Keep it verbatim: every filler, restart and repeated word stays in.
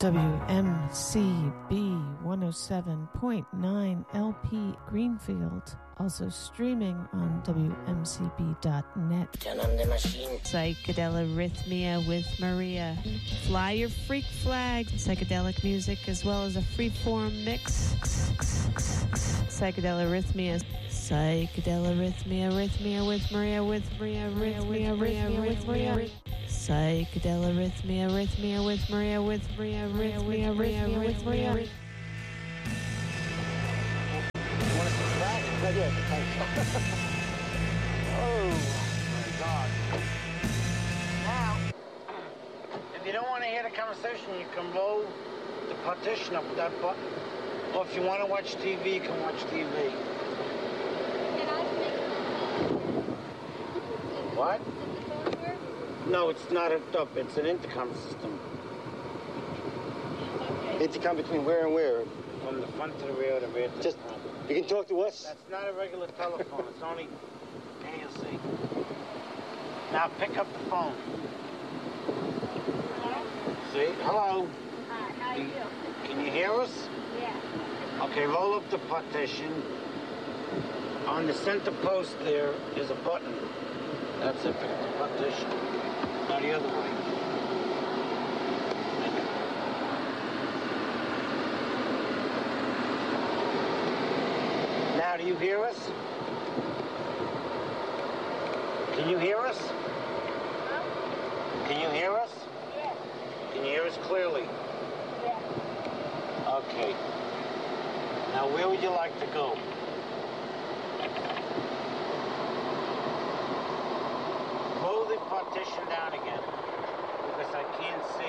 W M C B one oh seven point nine L P Greenfield. Also streaming on W M C B dot net. Turn on the machine. Psychedelarrhythmia with Maria. Fly your freak flag. Psychedelic music as well as a free-form mix. Psychedelarrhythmia. Psychedelarrhythmia, rhythmia with Maria, with Maria, rhythmia, rhythmia with Maria. Psychedelarrhythmia, rhythmia with Maria, with Maria, rhythmia, rhythmia with Maria. Oh, my God. Now, if you don't want to hear the conversation, you can roll the partition up with that button. Or if you want to watch T V, you can watch T V. What? No, it's not hooked up. It's an intercom system. Intercom between where and where? From the front to the rear, the rear to Just, the front. you can talk to us? That's not a regular telephone. It's only A L C. Now pick up the phone. See? Hello? Hi, how you doing? Can you hear us? Yeah. Okay, roll up the partition. On the center post there is a button. That's it, pick up the partition. Now the other way. Now, do you hear us? Can you hear us? Can you hear us? Yeah. Can you hear us clearly? Yeah. Okay. Now, where would you like to go? Roll the partition down again, because I can't see.